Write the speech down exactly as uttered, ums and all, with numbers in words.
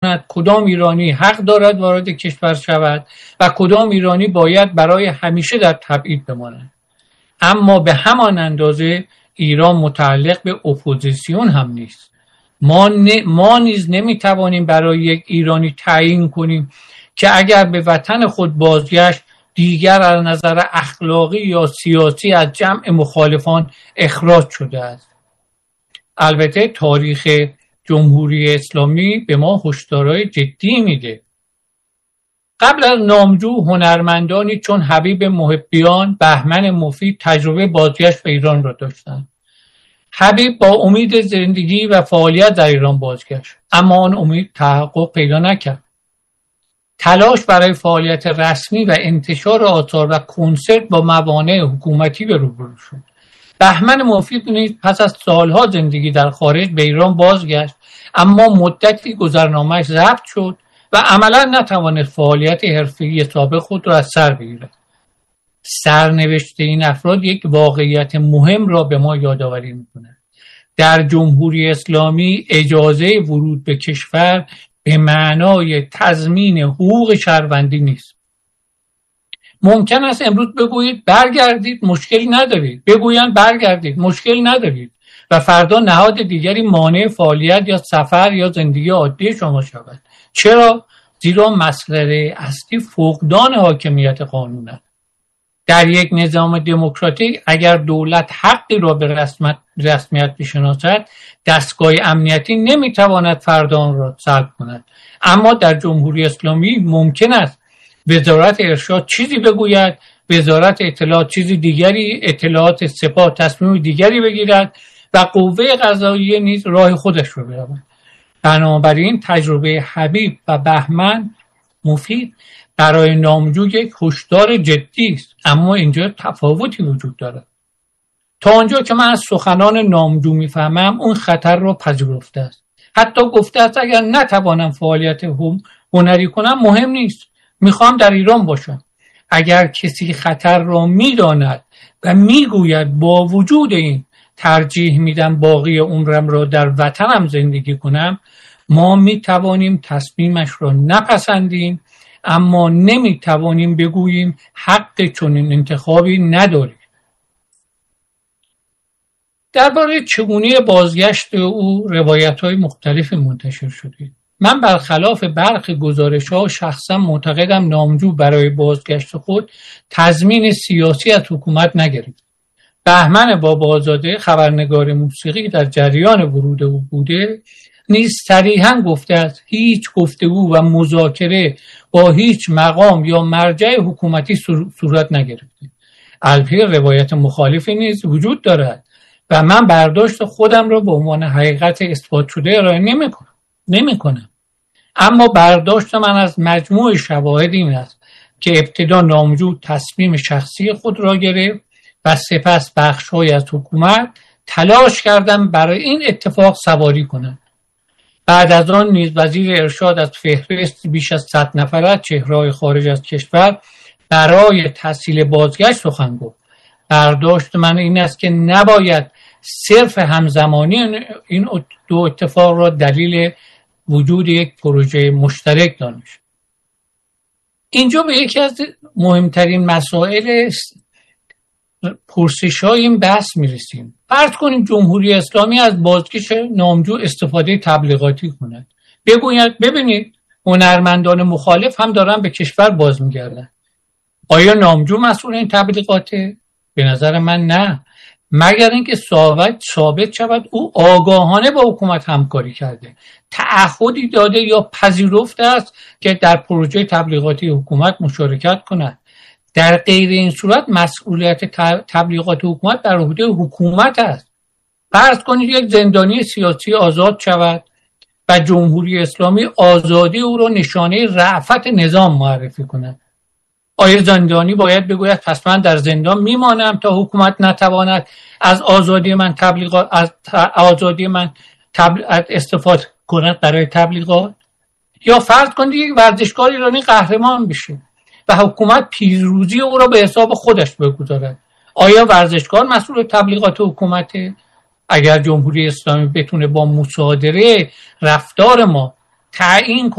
کند کدام ایرانی حق دارد وارد کشور شود و کدام ایرانی باید برای همیشه در تبعید بماند. اما به همان اندازه ایران متعلق به اپوزیسیون هم نیست. ما, ن... ما نیز نمیتوانیم برای یک ایرانی تعیین کنیم که اگر به وطن خود بازگشت دیگر از نظر اخلاقی یا سیاسی از جمع مخالفان اخراج شده است. البته تاریخ جمهوری اسلامی به ما هشدارهای جدی میده. قبل از نامجو هنرمندانی چون حبیب محبیان، بهمن مفید تجربه بازگشت به ایران را داشتند. حبیب با امید زندگی و فعالیت در ایران بازگشت، اما آن امید تحقق پیدا نکرد. تلاش برای فعالیت رسمی و انتشار آثار و کنسرت با موانع حکومتی به روبرو شد. بهمن مفید نیز پس از سالها زندگی در خارج به ایران بازگشت، اما مدتی گذرنامه‌اش ضبط شد و عملا نتوانست فعالیت حرفه‌ای سابق خود را از سر بگیرد. سرنوشت این افراد یک واقعیت مهم را به ما یادآوری می‌کند. در جمهوری اسلامی اجازه ورود به کشور به معنای تضمین حقوق شهروندی نیست. ممکن است امروز بگویید برگردید مشکلی ندارید، بگویند برگردید مشکل ندارید و فردا نهاد دیگری مانع فعالیت یا سفر یا زندگی عادی شما شود. چرا؟ زیرا مسئله اصلی فقدان حاکمیت قانون است. در یک نظام دموکراتیک اگر دولت حقی را به رسمیت, رسمیت بشناسد، دستگاه امنیتی نمیتواند فردا آن را سلب کند. اما در جمهوری اسلامی ممکن است وزارت ارشاد چیزی بگوید، وزارت اطلاعات چیزی دیگری، اطلاعات سپاه تصمیم دیگری بگیرد و قوه قضاییه نیز راه خودش رو برود. بنابراین تجربه حبیب و بهمن مفید برای نامجو یک هشدار جدی است، اما اینجا تفاوتی وجود دارد. تا آنجا که من از سخنان نامجو میفهمم اون خطر را پذیرفته است. حتی گفته است اگر نتوانم فعالیت هنری کنم مهم نیست، میخوام در ایران باشم. اگر کسی خطر را میداند و میگوید با وجود این ترجیح میدم باقی عمرم را در وطنم زندگی کنم، ما میتوانیم تصمیمش را نپسندیم، اما نمیتوانیم بگوییم حق چنین انتخابی نداری. درباره چگونه بازگشت او روایت‌های مختلفی منتشر شده. من برخلاف برخی گزارش‌ها شخصا معتقدم نامجو برای بازگشت خود تضمین سیاسی از حکومت نگرفت. بهمن بابازاده خبرنگار موسیقی در جریان ورود او بوده نیز صریحاً گفته است هیچ گفتگو و مذاکره با هیچ مقام یا مرجع حکومتی صورت نگرفته. البته روایت مخالفی نیز وجود دارد و من برداشت خودم را به عنوان حقیقت اثبات شده ارائه نمی‌کنم. نمی‌کنم. اما برداشت من از مجموع شواهد این است که ابتدا نامجو تصمیم شخصی خود را گرفت و سپس بخش‌های از حکومت تلاش کردند برای این اتفاق سواری کنند. بعد از آن نیز وزیر ارشاد از فهرست بیش از صد نفر از چهره‌های خارج از کشور برای تسهیل بازگشت سخن گفت. برداشت من این است که نباید صرف همزمانی این دو اتفاق را دلیل وجود یک پروژه مشترک دانست. اینجا به یکی از مهمترین مسائل پرسش‌های این بحث میرسیم. فرض کنیم جمهوری اسلامی از بازگشت نامجو استفاده تبلیغاتی کند. بگوید ببینید هنرمندان مخالف هم دارن به کشور باز میگردن. آیا نامجو مسئول این تبلیغاته؟ به نظر من نه. مگر اینکه ثابت ثابت شود او آگاهانه با حکومت همکاری کرده، تعهدی داده یا پذیرفته است که در پروژه تبلیغاتی حکومت مشارکت کند. در غیر این صورت مسئولیت تبلیغات حکومت در عهده حکومت است. فرض کنید یک زندانی سیاسی آزاد شود و جمهوری اسلامی آزادی او را نشانه رأفت نظام معرفی کند. آیا زندانی باید بگوید پس من در زندان میمانم تا حکومت نتواند از آزادی من تبلیغات از آزادی من تبل... استفاده کند برای تبلیغات؟ یا فرض کنید یک ورزشکار ایرانی قهرمان بشه و حکومت پیروزی او را به حساب خودش بگذارد. آیا ورزشکار مسئول تبلیغات حکومته؟ اگر جمهوری اسلامی بتونه با مصادره رفتار ما تعیین